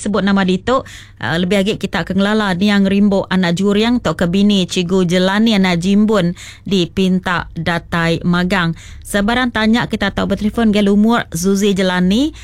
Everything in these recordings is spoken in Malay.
sebut nama ditok. Lebih lagi kita akan lala niang rimbo anak juriang tok kebini Cigu Jelani anak Jimbun di Pintak Datai Magang. Sebarang tanya kita tahu bertelefon gel umur Zuzi Jelani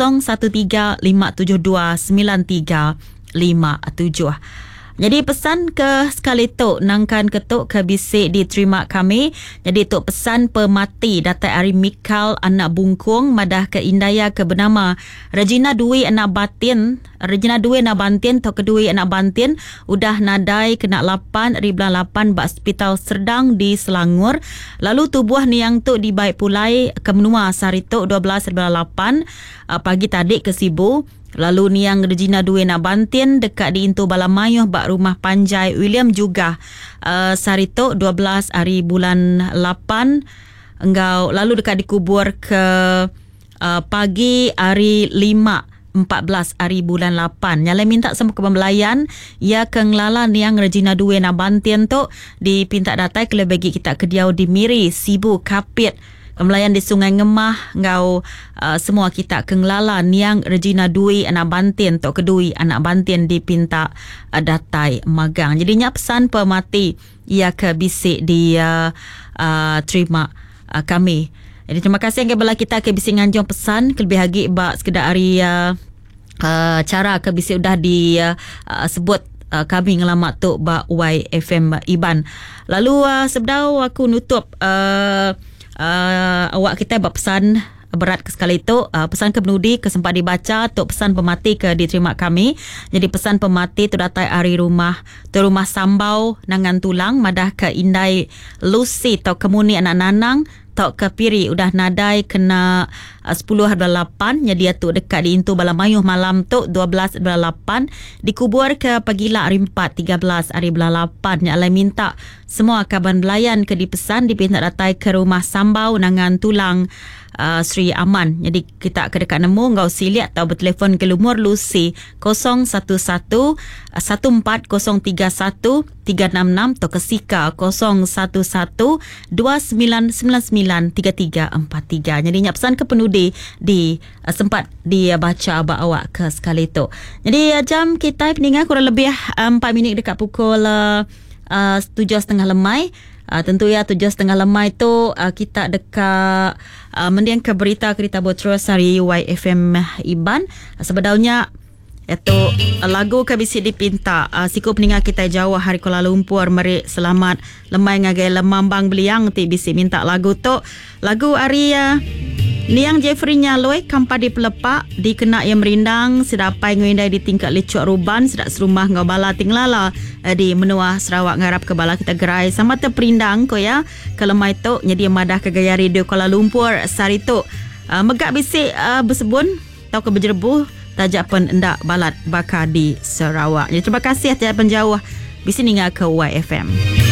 0135729357. Jadi pesan ke sekali tok nangkan ketuk ke bisik diterima kami. Jadi tok pesan pemati Datai Ari Mikal anak Bungkung madah ke Indaya ke bernama Regina Dwi anak Bantin tok kedui anak Bantin udah nadai kena 8 ribuan 8 bak hospital Serdang di Selangor. Lalu tubuh niang tok dibaik pulai ke menua saritok 12 ribuan 8 pagi tadi ke Sibu. Lalu niang Regina Dwi nak Bantin dekat di Intu Balamayuh bak rumah Panjai William juga sarito 12 hari bulan 8 enggau. Lalu dekat dikubur ke pagi hari 5 14 hari bulan 8. Nyala minta sama kebembelayan ya kenglala niang Regina Dwi nak Bantin tu di Pintak Datai kele bagi kita kediau di Miri Sibu Kapit Kemelayan di Sungai Ngemah ngau semua kita kenglala niang Regina Dwi anak Bantin tok kedui anak Bantin di Pintak Datai Magang. Jadinya pesan pemati ia ke bisik di terima kami. Jadi terima kasih yang bala kita ke bisik nganjung pesan kelebih lagi bak sekedar hari cara ke bisik udah di sebut kami ngelamat tu bak YFM Iban. Lalu sebelum aku nutup awak kita buat pesan berat ke sekali itu pesan ke penudi ke sempat dibaca tu pesan pemati ke diterima kami. Jadi pesan pemati tu datai hari rumah tu rumah Sambau Nangan Tulang madah ke Indai Lucy tu kemuni anak Nanang tok ke Piri udah nadai kena 10 hari 8 jadi tu dekat di Intu Balamayuh malam tu 12 hari 8 dikubur ke pagila hari 4 13 hari 8 nyalai minta semua kaban belayan ke dipesan di Pintak Datai ke rumah Sambau Nangan Tulang Sri Aman. Jadi kita ke dekat nemu ngau silik atau bertelefon ke lumur Lucy 011-14031-366 atau ke Sika 011-2999-3343. Jadi nyak pesan ke penudi di sempat dia baca abak awak ke sekali tu. Jadi jam kita peningat kurang lebih 4 minit dekat pukul 7.30 lemai. Tentu ya 7.30 lemai tu kita dekat mendiang ke berita botros hari YFM Iban. Sebenarnya itu lagu kabisi dipinta siku peningat kita Jawa hari Kuala Lumpur meri selamat lemai ngagai lemambang beliang ti bisi minta lagu tu lagu hari Niang Jeffrey Nyaloi kampa di pelepak dikena yang merindang sedapai ngindai di tingkat lecok ruban sedak serumah ngabala tinglala di menua Sarawak ngarap ke bala kita gerai sama terperindang ko ya kelemai tu jadi madah ke gaya radio Kuala Lumpur sarito megak bisik bersebun tau ke berjerebuh tajak pen endak balat bakar di Sarawak. Jadi terima kasih atas penjauh bisi ningal ke YFM.